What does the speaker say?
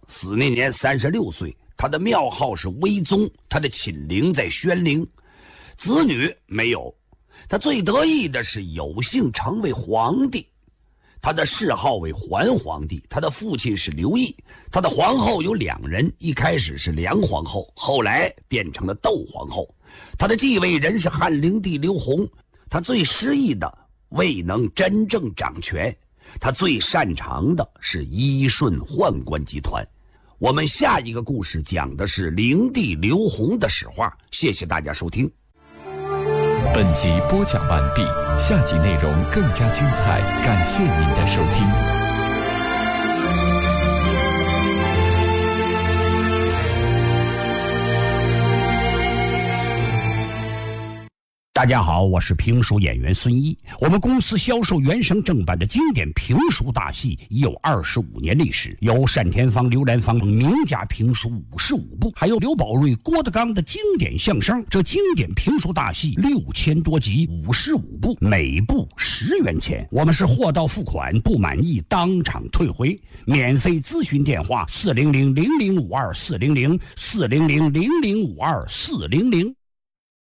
死那年36岁，他的庙号是威宗，他的寝陵在宣陵，子女没有。他最得意的是有幸成为皇帝，他的谥号为桓皇帝，他的父亲是刘毅，他的皇后有2人，一开始是梁皇后，后来变成了窦皇后。他的继位人是汉灵帝刘宏，他最失意的未能真正掌权，他最擅长的是依顺宦官集团。我们下一个故事讲的是灵帝刘宏的史话，谢谢大家收听。 本集播讲完毕，下集内容更加精彩，感谢您的收听。 大家好，我是评书演员孙一。我们公司销售原声正版的经典评书大戏已有25年历史，有单田芳、刘兰芳名家评书55部，还有刘宝瑞、郭德纲的经典相声。这经典评书大戏6000多集，55部，每部10元钱。我们是货到付款，不满意当场退回。免费咨询电话：400-0052-400，400-0052-400。